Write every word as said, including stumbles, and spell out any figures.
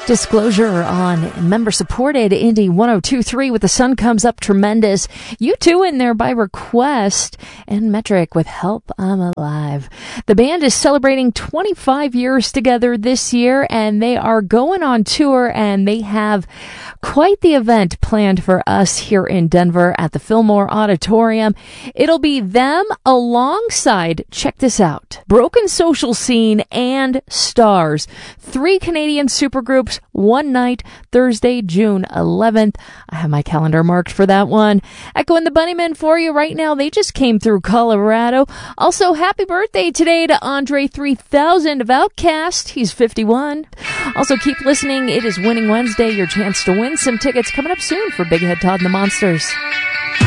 Disclosure on member-supported Indie one oh two point three with The Sun Comes Up Tremendous. U two in there by request, and Metric with Help I'm Alive. The band is celebrating twenty-five years together this year, and they are going on tour, and they have quite the event planned for us here in Denver at the Fillmore Auditorium. It'll be them alongside, check this out, Broken Social Scene and Stars. Three Canadian supergroups, one night, Thursday, June eleventh. I have my calendar marked for that one. Echoing the Bunnymen for you right now. They just came through Colorado. Also, happy birthday today to Andre three thousand of Outcast. He's fifty-one. Also, keep listening. It is Winning Wednesday. Your chance to win some tickets coming up soon for Big Head Todd and the Monsters.